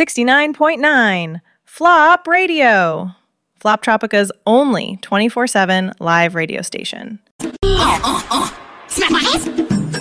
69.9 Flop Radio. Flop Tropica's only 24/7 live radio station. Smack my ass.